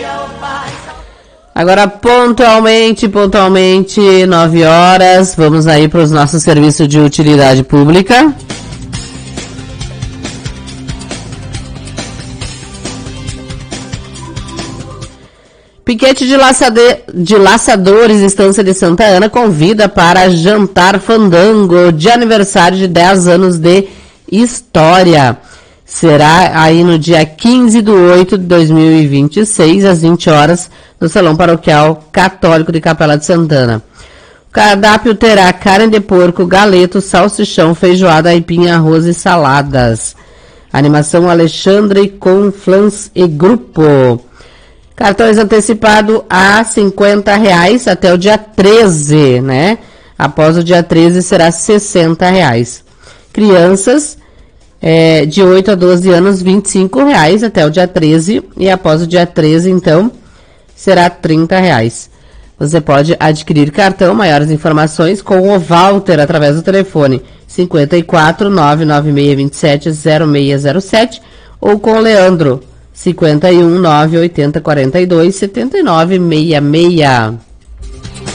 Agora pontualmente, 9 horas, vamos aí para os nossos serviços de utilidade pública. Piquete de laçadores, Estância de Santa Ana, convida para jantar fandango de aniversário de 10 anos de história. Será aí no dia 15/8/2026, às 20 horas, no Salão Paroquial Católico de Capela de Santana. O cardápio terá carne de porco, galeto, salsichão, feijoada, aipim, arroz e saladas. Animação Alexandre Conflans e Grupo. Cartões antecipado a R$50 até o dia 13, né? Após o dia 13 será R$60. Crianças de 8 a 12 anos, R$25 até o dia 13. E após o dia 13, então, será R$30. Você pode adquirir cartão, maiores informações com o Walter através do telefone 54 99627 0607 ou com o Leandro 51 980 42 79 66.